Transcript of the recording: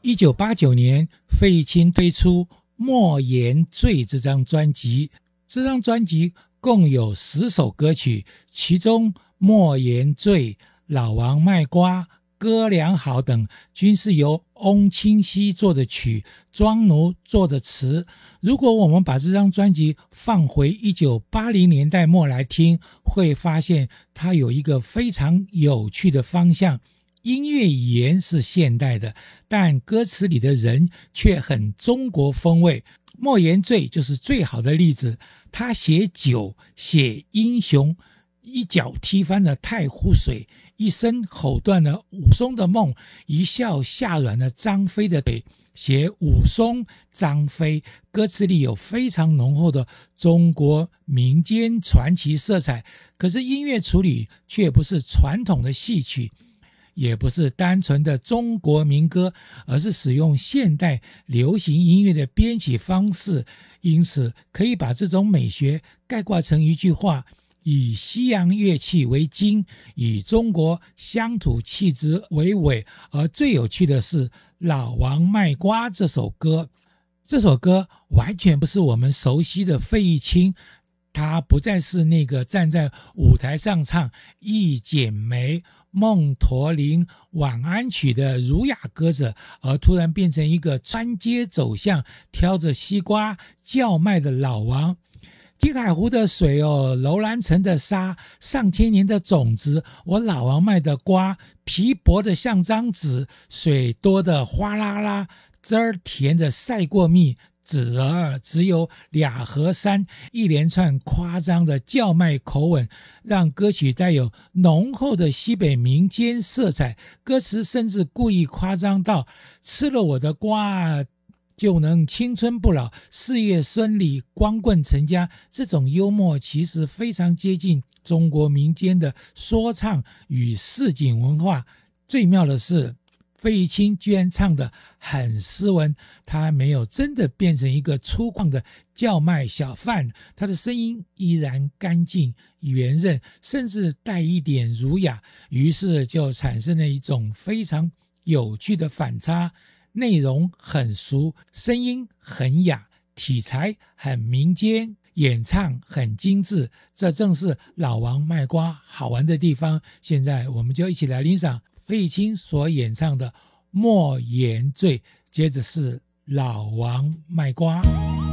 1989年，费玉清推出《莫言醉》这张专辑。这张专辑共有10首歌曲，其中《莫言醉》、《老王卖瓜》、《歌良好》等均是由翁清溪作的曲，庄奴作的词。如果我们把这张专辑放回1980年代末来听，会发现它有一个非常有趣的方向。音乐语言是现代的，但歌词里的人却很中国风味。莫言醉就是最好的例子，他写酒，写英雄，一脚踢翻了太湖水，一声吼断了武松的梦，一笑下软了张飞的腿，写武松、张飞，歌词里有非常浓厚的中国民间传奇色彩，可是音乐处理却不是传统的戏曲，也不是单纯的中国民歌，而是使用现代流行音乐的编曲方式，因此可以把这种美学概括成一句话：以西洋乐器为襟，以中国乡土气质为尾。而最有趣的是《老王卖瓜》这首歌，这首歌完全不是我们熟悉的费玉清，他不再是那个站在舞台上唱一剪梅、梦驼铃、晚安曲的儒雅歌者，而突然变成一个穿街走巷挑着西瓜叫卖的老王。金海湖的水楼兰城的沙，上千年的种子，我老王卖的瓜，皮薄的像张纸，水多的哗啦啦，汁儿甜的赛过蜜，籽儿只有2盒3，一连串夸张的叫卖口吻，让歌曲带有浓厚的西北民间色彩。歌词甚至故意夸张到吃了我的瓜就能青春不老，事业顺利，光棍成家。这种幽默其实非常接近中国民间的说唱与市井文化。最妙的是，费玉清居然唱得很斯文，他没有真的变成一个粗犷的叫卖小贩，他的声音依然干净圆润，甚至带一点儒雅，于是就产生了一种非常有趣的反差。内容很俗，声音很雅，题材很民间，演唱很精致，这正是老王卖瓜好玩的地方。现在我们就一起来欣赏费玉清所演唱的《莫言醉》，接着是老王卖瓜。